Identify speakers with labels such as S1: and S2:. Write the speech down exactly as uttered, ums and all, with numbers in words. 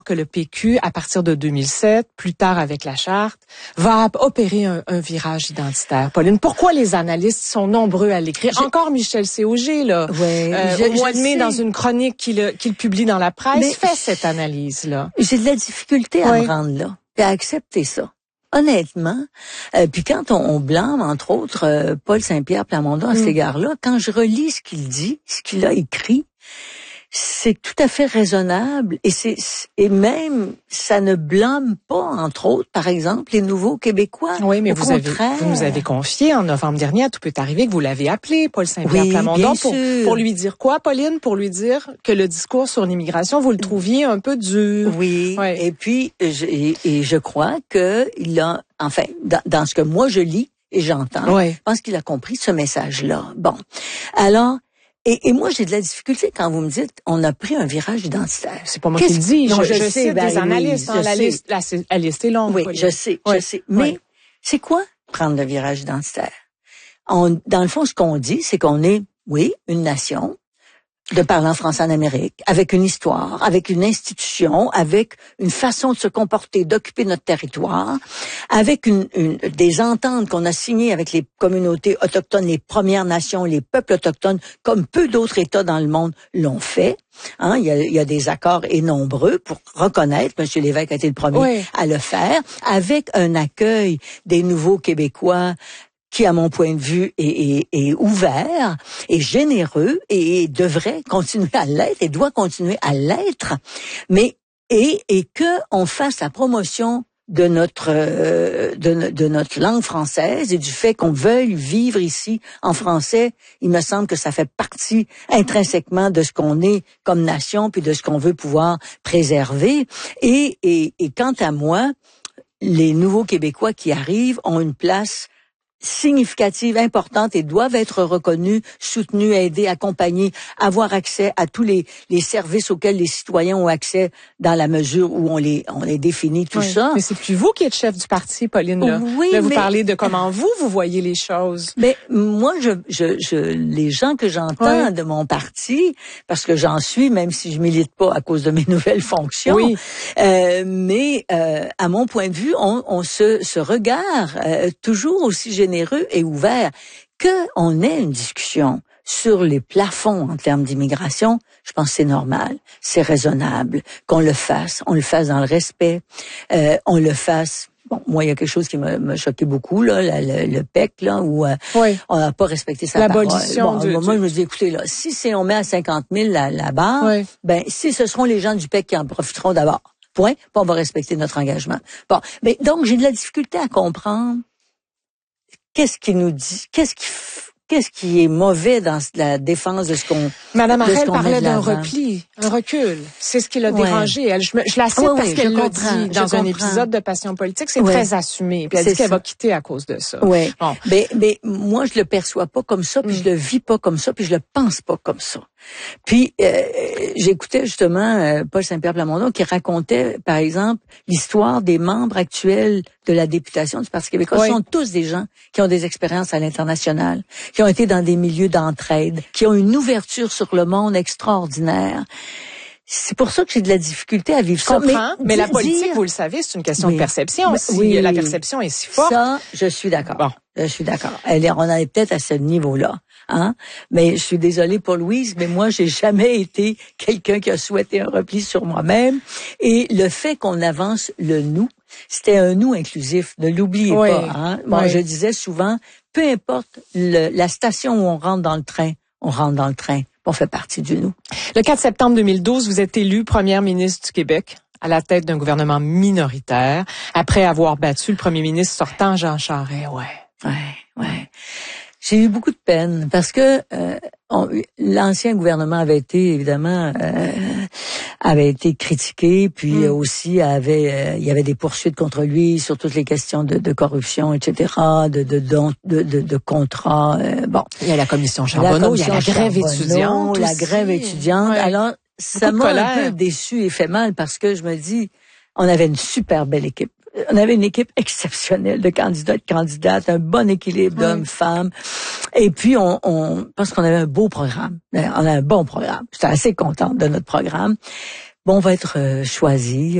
S1: que le P Q, à partir de deux mille sept, plus tard avec la charte, va opérer un, un virage identitaire. Pauline, pourquoi les analystes sont nombreux à l'écrire? Je... Encore Michel C O G, là,
S2: ouais,
S1: euh,
S2: je,
S1: au mois de mai,
S2: sais.
S1: dans une chronique qu'il, qu'il publie dans la presse,
S2: Mais
S1: fait cette analyse-là.
S2: J'ai de la difficulté à
S1: ouais.
S2: me rendre là, et à accepter ça. Honnêtement, euh, puis quand on, on blâme, entre autres, euh, Paul Saint-Pierre Plamondon à mm. cet égard-là, quand je relis ce qu'il dit, ce qu'il a écrit, c'est tout à fait raisonnable et c'est et même ça ne blâme pas, entre autres, par exemple, les nouveaux Québécois.
S1: Oui, mais
S2: Au
S1: vous
S2: contraire.
S1: avez vous nous avez confié en novembre dernier, tout peut arriver, que vous l'avez appelé, Paul Saint-Pierre
S2: oui,
S1: Plamondon, pour,
S2: sûr.
S1: pour lui dire quoi, Pauline? Pour lui dire que le discours sur l'immigration, vous le trouviez un peu dur.
S2: Oui,
S1: ouais.
S2: et puis je, et, et je crois que il a, enfin, dans, dans ce que moi je lis et j'entends,
S1: ouais.
S2: je pense qu'il a compris ce message-là. Bon, alors. Et, et moi, j'ai de la difficulté quand vous me dites on a pris un virage identitaire.
S1: C'est pas moi qui le dis.
S2: Non,
S1: je,
S2: je,
S1: je
S2: sais,
S1: cite
S2: ben,
S1: des analystes.
S2: Oui,
S1: hein, la, liste, la, la liste est longue.
S2: Oui,
S1: Pauline.
S2: je sais,
S1: ouais.
S2: je sais. Mais
S1: ouais.
S2: c'est quoi prendre le virage identitaire? On, dans le fond, ce qu'on dit, c'est qu'on est, oui, une nation de parlant français en Amérique, avec une histoire, avec une institution, avec une façon de se comporter, d'occuper notre territoire, avec une, une, des ententes qu'on a signées avec les communautés autochtones, les Premières Nations, les peuples autochtones, comme peu d'autres États dans le monde l'ont fait. Hein, il y a, il y a des accords et nombreux pour reconnaître, M. Lévesque a été le premier
S1: oui.
S2: à le faire, avec un accueil des nouveaux Québécois qui, à mon point de vue, est, est, est ouvert, est généreux et devrait continuer à l'être et doit continuer à l'être, mais et, et que on fasse la promotion de notre euh, de, de notre langue française et du fait qu'on veuille vivre ici en français. Il me semble que ça fait partie intrinsèquement de ce qu'on est comme nation puis de ce qu'on veut pouvoir préserver. Et, et, et quant à moi, les nouveaux Québécois qui arrivent ont une place significative, importante et doivent être reconnus, soutenus, aidés, accompagnés, avoir accès à tous les, les services auxquels les citoyens ont accès dans la mesure où on les, on les définit, tout
S1: oui.
S2: ça.
S1: Mais c'est plus vous qui êtes chef du parti, Pauline, là.
S2: Oui,
S1: là, vous
S2: mais...
S1: parlez de comment vous, vous voyez les choses.
S2: Mais moi, je, je, je les gens que j'entends oui. de mon parti, parce que j'en suis, même si je milite pas à cause de mes nouvelles fonctions,
S1: oui.
S2: euh, mais euh, à mon point de vue, on, on se, se regarde euh, toujours aussi généreux et ouvert, qu'on ait une discussion sur les plafonds en termes d'immigration, je pense que c'est normal, c'est raisonnable qu'on le fasse, on le fasse dans le respect, euh, on le fasse. Bon, moi, il y a quelque chose qui m'a, m'a choqué beaucoup, là, le, le P E C, là, où euh,
S1: oui.
S2: on n'a pas respecté sa
S1: L'abolition
S2: parole. Bon,
S1: de,
S2: moi,
S1: de...
S2: je me dis, écoutez, là, si c'est on met à cinquante mille la, la barre,
S1: oui.
S2: ben, si ce seront les gens du P E C qui en profiteront d'abord. Point, puis on va respecter notre engagement. Bon, mais donc, j'ai de la difficulté à comprendre qu'est-ce qui nous dit, qu'est-ce qui, qu'est-ce qui est mauvais dans la défense de ce qu'on.
S1: Madame Harel parlait d'un repli, un recul. C'est ce qui l'a ouais. dérangé. Elle, je, me, je la cite
S2: oui,
S1: parce
S2: oui,
S1: qu'elle l'a
S2: comprends,
S1: dit dans un
S2: comprends.
S1: épisode de Passion politique. C'est
S2: oui.
S1: très assumé. Puis elle
S2: c'est
S1: dit qu'elle
S2: ça.
S1: va quitter à cause de ça.
S2: Oui.
S1: Bon.
S2: Mais, mais moi, je le perçois pas comme ça, puis mm. je le vis pas comme ça, puis je le pense pas comme ça. Puis euh, j'écoutais justement euh, Paul Saint-Pierre Plamondon qui racontait, par exemple, l'histoire des membres actuels de la députation du Parti québécois. Oui. Ce sont tous des gens qui ont des expériences à l'international, qui ont été dans des milieux d'entraide, qui ont une ouverture sur le monde extraordinaire. C'est pour ça que j'ai de la difficulté à vivre
S1: je
S2: ça.
S1: Comprends, mais, mais la politique,
S2: dire...
S1: vous le savez, c'est une question
S2: oui.
S1: de perception.
S2: Mais,
S1: si
S2: oui.
S1: la perception est si forte.
S2: Ça, je suis d'accord.
S1: Bon.
S2: Je suis d'accord. Elle est, on en est peut-être à ce niveau-là, hein. Mais je suis désolée pour Louise, mais moi, j'ai jamais été quelqu'un qui a souhaité un repli sur moi-même. Et le fait qu'on avance le nous, c'était un nous inclusif. Ne l'oubliez
S1: oui.
S2: pas, hein. Moi,
S1: oui.
S2: je disais souvent, peu importe le, la station où on rentre dans le train, on rentre dans le train. On fait partie du nous.
S1: Le quatre septembre deux mille douze, vous êtes élue première ministre du Québec à la tête d'un gouvernement minoritaire après avoir battu le premier ministre sortant Jean Charest. Ouais.
S2: Ouais, ouais. J'ai eu beaucoup de peine parce que euh, on, l'ancien gouvernement avait été évidemment euh, avait été critiqué, puis mm. aussi avait euh, il y avait des poursuites contre lui sur toutes les questions de, de corruption, et cetera, de de de de, de, de contrats. Euh, bon,
S1: il y a la commission Charbonneau, il y a la grève étudiante,
S2: la grève étudiante.
S1: Ouais.
S2: Alors ça m'a un peu déçue et fait mal parce que je me dis, on avait une super belle équipe. On avait une équipe exceptionnelle de candidats, de candidates, un bon équilibre oui. d'hommes, femmes. Et puis, on, on pense qu'on avait un beau programme. On a un bon programme. J'étais assez contente de notre programme. bon, va être euh, choisi.